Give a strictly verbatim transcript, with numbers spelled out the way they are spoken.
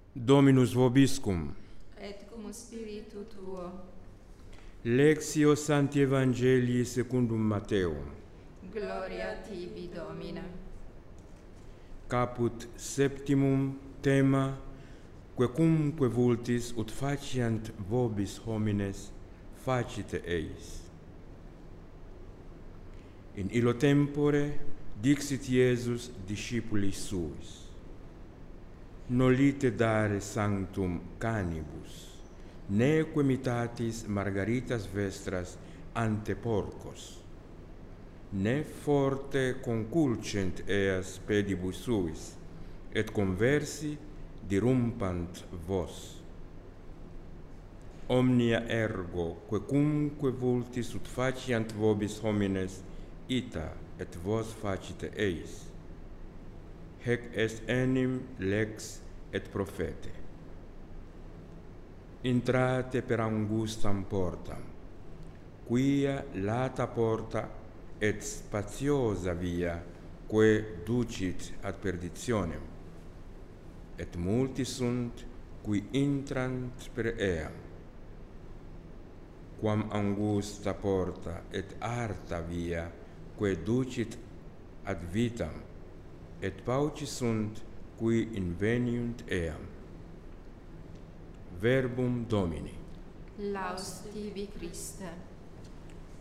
Dominus vobiscum. Et cum spiritu tuo. Lectio Sancti Evangelii secundum Mateo. Gloria tibi, Domine. Caput septimum tema, quecumque vultis ut faciant vobis homines, facite eis. In illo tempore dixit Iesus discipulis suis: Nolite dare sanctum canibus, neque imitatis margaritas vestras ante porcos, ne forte conculcent eas pedibus suis, et conversi dirumpant vos. Omnia ergo quecumque vultis ut faciant vobis homines, ita et vos facite eis. Hec est enim lex et prophete. Intrate per angustam portam, quia lata porta et spatiosa via, quae ducit ad perditionem, et multi sunt qui intrant per ea. Quam angusta porta et arta via, quae ducit ad vitam, et pauci sunt qui inveniunt eam. Verbum Domini. Laus tibi, Christe.